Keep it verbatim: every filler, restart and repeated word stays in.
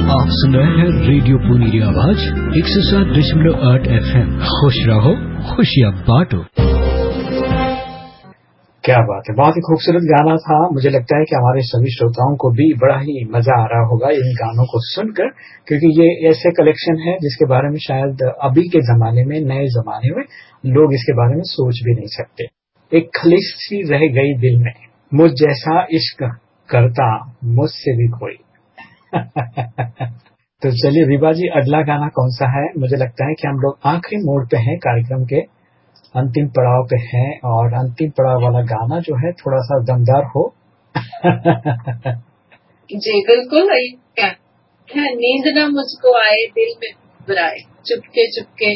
आप सुन रहे हैं रेडियो पुनी की आवाज एक सौ सात दशमलव आठ एफ एम। खुश रहो, खुशियाँ बांटो। क्या बात है, बहुत ही खूबसूरत गाना था। मुझे लगता है कि हमारे सभी श्रोताओं को भी बड़ा ही मजा आ रहा होगा इन गानों को सुनकर, क्योंकि ये ऐसे कलेक्शन है जिसके बारे में शायद अभी के जमाने में, नए जमाने में लोग इसके बारे में सोच भी नहीं सकते। एक खलिश सी रह गई दिल में, मुझ जैसा इश्क करता मुझसे भी कोई। तो चलिए विभा जी, अगला गाना कौन सा है? मुझे लगता है कि हम लोग आखिरी मोड़ पे हैं, कार्यक्रम के अंतिम पड़ाव पे हैं, और अंतिम पड़ाव वाला गाना जो है थोड़ा सा दमदार हो। जी बिल्कुल। नींद ना मुझको आए, दिल में घबराए, चुपके चुपके